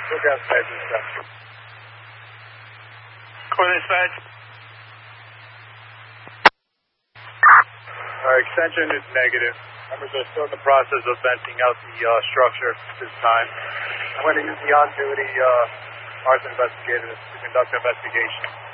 Look outside this stuff. Coordinate dispatch. Our extension is negative. Members are still in the process of venting out the structure at this time. I'm going to use the on-duty arson investigator to conduct an investigation.